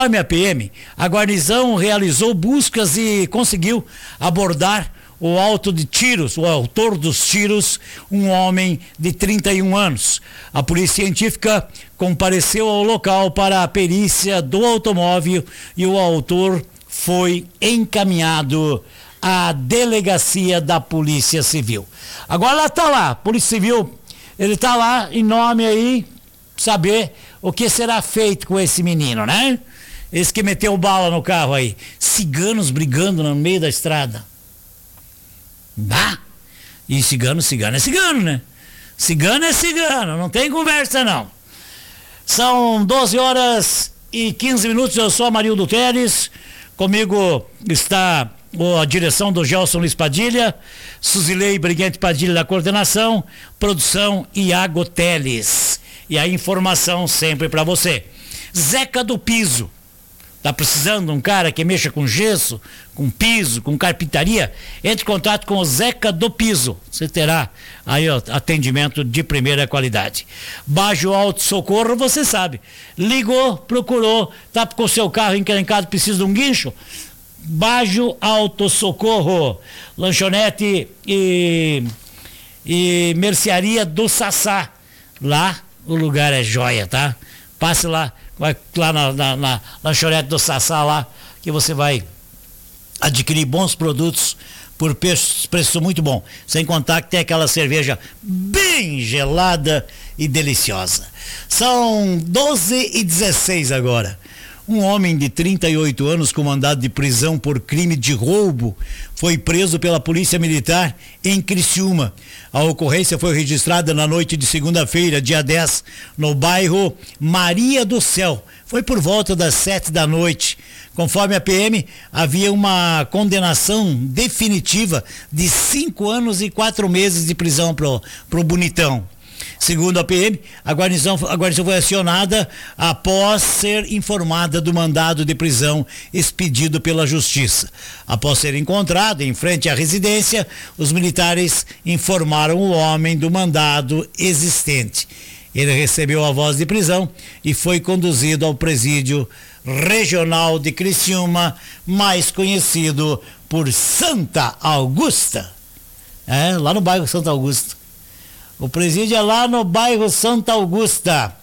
A PM, a guarnição realizou buscas e conseguiu abordar o autor dos tiros, um homem de 31 anos. A polícia científica compareceu ao local para a perícia do automóvel e o autor foi encaminhado à delegacia da Polícia Civil. Agora ela está lá, Polícia Civil, ele está lá em nome aí, saber o que será feito com esse menino, né? Esse que meteu bala no carro aí. Ciganos brigando no meio da estrada. Bah! E cigano é cigano, né? Cigano é cigano, não tem conversa não. São 12 horas e 15 minutos, eu sou Amarildo Teres. Comigo está a direção do Gelson Luiz Padilha, Suzilei Briguente Padilha da coordenação, produção Iago Teles. E a informação sempre para você. Zeca do Piso. Tá precisando de um cara que mexa com gesso, com piso, com carpintaria? Entre em contato com o Zeca do Piso. Você terá aí ó, atendimento de primeira qualidade. Bajo Auto Socorro, você sabe. Ligou, procurou, tá com o seu carro encrencado, precisa de um guincho? Bajo Auto Socorro. Lanchonete e mercearia do Sassá. Lá o lugar é joia, tá? Passe lá. Vai lá na lanchonete do Sassá lá, que você vai adquirir bons produtos por preço muito bom. Sem contar que tem aquela cerveja bem gelada e deliciosa. São 12h16 agora. Um homem de 38 anos com mandado de prisão por crime de roubo foi preso pela Polícia Militar em Criciúma. A ocorrência foi registrada na noite de segunda-feira, dia 10, no bairro Maria do Céu. Foi por volta das 7 da noite. Conforme a PM, havia uma condenação definitiva de 5 anos e 4 meses de prisão pro bonitão. Segundo a PM, a guarnição foi acionada após ser informada do mandado de prisão expedido pela Justiça. Após ser encontrado em frente à residência, os militares informaram o homem do mandado existente. Ele recebeu a voz de prisão e foi conduzido ao presídio regional de Criciúma, mais conhecido por Santa Augusta. Lá no bairro Santa Augusta. O presídio é lá no bairro Santa Augusta.